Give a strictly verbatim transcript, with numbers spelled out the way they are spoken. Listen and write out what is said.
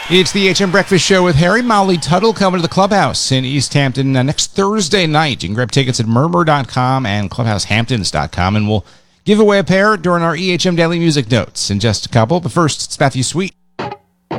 It's the H M Breakfast Show with Harry. Molly Tuttle coming to the Clubhouse in East Hampton uh, next Thursday night. You can grab tickets at murmur dot com and clubhouse hamptons dot com, and we'll give away a pair during our E H M Daily Music Notes in just a couple. But first, it's Matthew Sweet.